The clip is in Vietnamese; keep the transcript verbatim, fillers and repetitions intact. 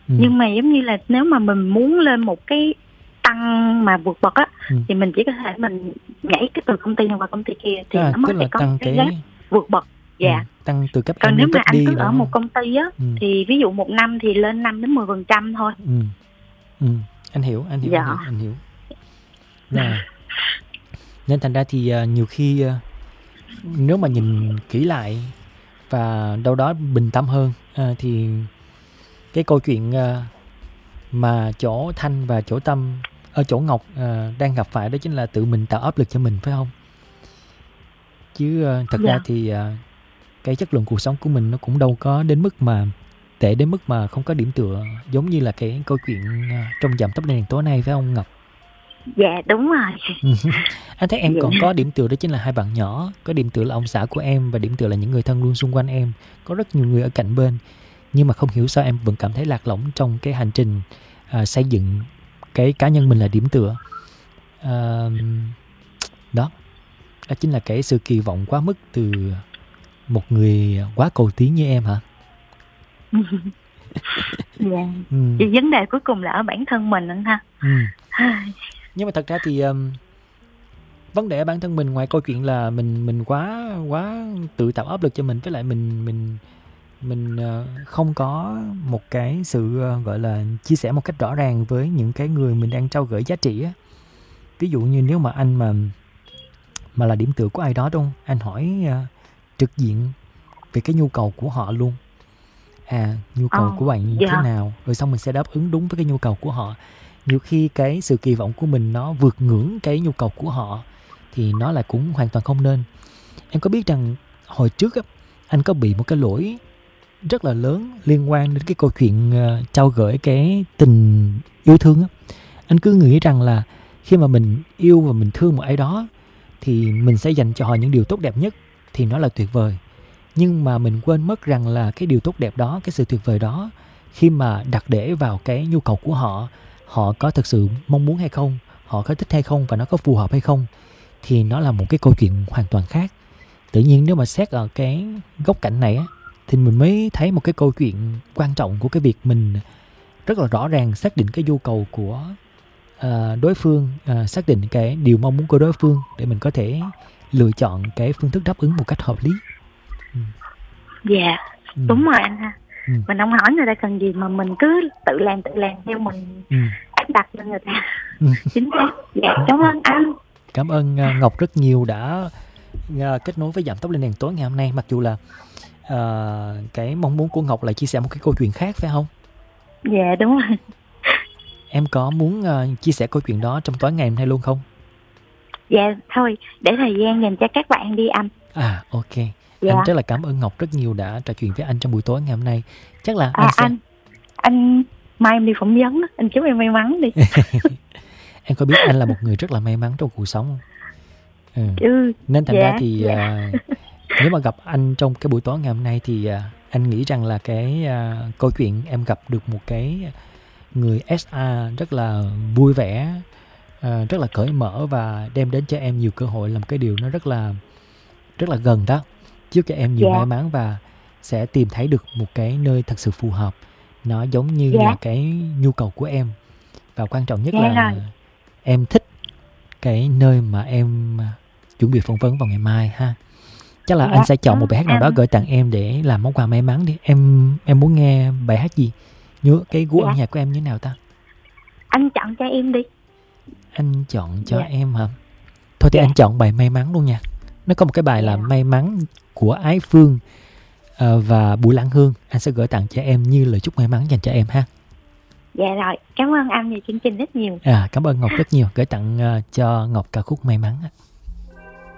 Ừ. Nhưng mà giống như là nếu mà mình muốn lên một cái tăng mà vượt bậc á, Ừ. thì mình chỉ có thể mình nhảy cái từ công ty này qua công ty kia thì À, nó mới tức sẽ là có tăng cái cái gap vượt bậc. Dạ. ừ, tăng từ cấp Còn em nếu lên mà cấp anh D cứ đúng ở không? một công ty á, Ừ. thì ví dụ một năm thì lên năm đến mười phần trăm thôi. Ừ. Ừ. Anh hiểu, anh hiểu, Dạ. anh hiểu, anh hiểu. Rồi. Nên thành ra thì uh, nhiều khi uh, nếu mà nhìn kỹ lại và đâu đó bình tâm hơn uh, thì cái câu chuyện uh, mà chỗ Thanh và chỗ Tâm ở chỗ Ngọc uh, đang gặp phải đó chính là tự mình tạo áp lực cho mình, phải không? Chứ uh, thật Dạ. ra thì uh, cái chất lượng cuộc sống của mình nó cũng đâu có đến mức mà tệ đến mức mà không có điểm tựa, giống như là cái câu chuyện uh, trong Dạm Tóc Đen tối nay, phải không Ngọc? Dạ đúng rồi. Anh thấy em Dạ. còn có điểm tựa đó chính là hai bạn nhỏ, có điểm tựa là ông xã của em và điểm tựa là những người thân luôn xung quanh em, có rất nhiều người ở cạnh bên, nhưng mà không hiểu sao em vẫn cảm thấy lạc lõng trong cái hành trình uh, xây dựng cái cá nhân mình là điểm tựa. Uh, đó, đó chính là cái sự kỳ vọng quá mức từ một người quá cầu tiến như em hả? Dạ. Ừ. Thì vấn đề cuối cùng là ở bản thân mình anh ha. Ừ. Nhưng mà thật ra thì um, vấn đề ở bản thân mình, ngoài câu chuyện là mình mình quá quá tự tạo áp lực cho mình, với lại mình mình mình uh, không có một cái sự uh, gọi là chia sẻ một cách rõ ràng với những cái người mình đang trao gửi giá trị á. Ví dụ như nếu mà anh mà mà là điểm tựa của ai đó đúng không? Anh hỏi uh, trực diện về cái nhu cầu của họ luôn. À, nhu cầu Oh, của bạn dạ. thế nào, rồi xong mình sẽ đáp ứng đúng với cái nhu cầu của họ. Nhiều khi cái sự kỳ vọng của mình nó vượt ngưỡng cái nhu cầu của họ thì nó là cũng hoàn toàn không nên. Em có biết rằng hồi trước á, anh có bị một cái lỗi rất là lớn liên quan đến cái câu chuyện uh, trao gửi cái tình yêu thương á. Anh cứ nghĩ rằng là khi mà mình yêu và mình thương một ai đó thì mình sẽ dành cho họ những điều tốt đẹp nhất, thì nó là tuyệt vời. Nhưng mà mình quên mất rằng là cái điều tốt đẹp đó, cái sự tuyệt vời đó, khi mà đặt để vào cái nhu cầu của họ, họ có thực sự mong muốn hay không, họ có thích hay không và nó có phù hợp hay không, thì nó là một cái câu chuyện hoàn toàn khác. Tự nhiên nếu mà xét ở cái góc cạnh này á, thì mình mới thấy một cái câu chuyện quan trọng của cái việc mình rất là rõ ràng xác định cái nhu cầu của uh, đối phương, uh, xác định cái điều mong muốn của đối phương để mình có thể lựa chọn cái phương thức đáp ứng một cách hợp lý. Ừ. Dạ, Ừ. đúng rồi anh ha. Ừ. Mình không hỏi người ta cần gì mà mình cứ tự làm tự làm theo mình, Ừ. áp đặt lên người ta. Ừ. Chính xác. Dạ, cảm ơn anh. Cảm ơn uh, Ngọc rất nhiều đã uh, kết nối với Dạm Tóc Lên Đèn Tối ngày hôm nay. Mặc dù là uh, cái mong muốn của Ngọc là chia sẻ một cái câu chuyện khác, phải không? Dạ, đúng rồi. Em có muốn uh, chia sẻ câu chuyện đó trong tối ngày hôm nay luôn không? Dạ, thôi, để thời gian dành cho các bạn đi anh. À, ok. Dạ. Anh rất là cảm ơn Ngọc rất nhiều đã trò chuyện với anh trong buổi tối ngày hôm nay. Chắc là à, anh sẽ... anh, anh mai em đi phỏng vấn, anh chúc em may mắn đi. Em có biết anh là một người rất là may mắn trong cuộc sống không? Ừ. Ừ, Nên thành dạ, ra thì dạ. uh, nếu mà gặp anh trong cái buổi tối ngày hôm nay thì uh, anh nghĩ rằng là cái uh, câu chuyện em gặp được một cái người ét a rất là vui vẻ, uh, rất là cởi mở và đem đến cho em nhiều cơ hội, làm cái điều nó rất là rất là gần đó. Chúc cho em nhiều Dạ. may mắn và sẽ tìm thấy được một cái nơi thật sự phù hợp, nó giống như Dạ. là cái nhu cầu của em. Và quan trọng nhất Dạ là rồi. em thích cái nơi mà em chuẩn bị phỏng vấn vào ngày mai ha. Chắc là Dạ. anh sẽ chọn một bài hát nào em... đó gửi tặng em để làm món quà may mắn đi. Em em muốn nghe bài hát gì? Nhớ cái gu Dạ. âm nhạc của em như thế nào ta? Anh chọn cho em đi. Anh chọn cho Dạ. em hả? Thôi thì Dạ. anh chọn bài May Mắn luôn nha. Nó có một cái bài Dạ. là May Mắn của Ái Phương uh, và Bùi Lãng Hương. Anh sẽ gửi tặng cho em như lời chúc may mắn dành cho em ha. Dạ rồi, cảm ơn anh về chương trình rất nhiều. À, cảm ơn Ngọc rất nhiều. Gửi tặng uh, cho Ngọc ca khúc May Mắn.